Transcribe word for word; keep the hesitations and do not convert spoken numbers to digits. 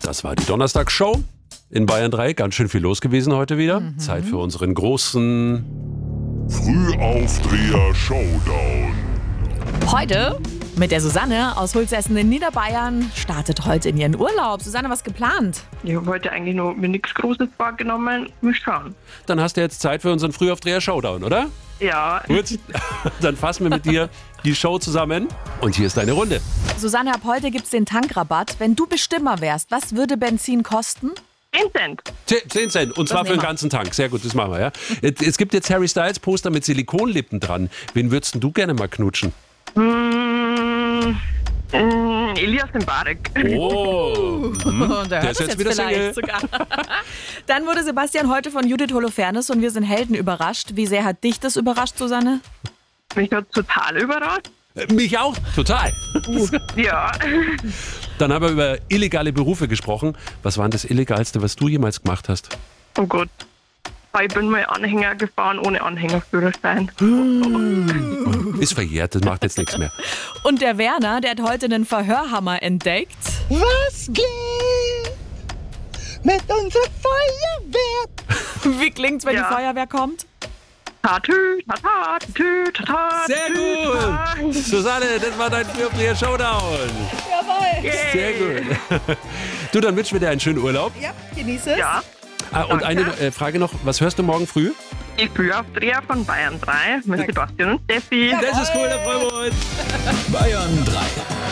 Das war die Donnerstagsshow in Bayern drei. Ganz schön viel los gewesen heute wieder. Mhm. Zeit für unseren großen Frühaufdreher-Showdown. Heute mit der Susanne aus Hulsessen in Niederbayern startet heute in ihren Urlaub. Susanne, was geplant? Ich habe heute eigentlich noch mir nichts Großes vorgenommen. Mal schauen. Dann hast du jetzt Zeit für unseren Frühaufdreher-Showdown, oder? Ja. Gut, dann fassen wir mit dir die Show zusammen. Und hier ist deine Runde. Susanne, ab heute gibt es den Tankrabatt. Wenn du Bestimmer wärst, was würde Benzin kosten? zehn Cent. zehn Cent. Und zwar für den ganzen Tank. Sehr gut, das machen wir, ja. Es gibt jetzt Harry Styles Poster mit Silikonlippen dran. Wen würdest du gerne mal knutschen? Mmh, mmh, Elias Mbarek. Oh, Und der, der ist jetzt wieder Single. sogar. Dann wurde Sebastian heute von Judith Holofernes und wir sind Helden überrascht. Wie sehr hat dich das überrascht, Susanne? Mich hat total überrascht. Äh, Mich auch, total. Uh, ja. Dann haben wir über illegale Berufe gesprochen. Was war denn das Illegalste, was du jemals gemacht hast? Oh Gott. Ich bin mal Anhänger gefahren ohne Anhängerführerschein. Ist verjährt, das macht jetzt nichts mehr. Und der Werner, der hat heute einen Verhörhammer entdeckt. Was geht mit unserer Feuerwehr? Wie klingt's, wenn Ja. die Feuerwehr kommt? Tatü, tata, tü, tata, Sehr tü, gut. tata. Susanne, das war dein Frühaufdreher-Showdown. Jawohl. Sehr gut. Du, dann wünschen wir dir einen schönen Urlaub. Ja, genieße es. Ja. Ah, und Danke. eine äh, Frage noch, was hörst du morgen früh? Die Frühaufdreher von Bayern drei mit Sebastian und Steffi. Das ist cool, da freuen wir uns. Bayern drei.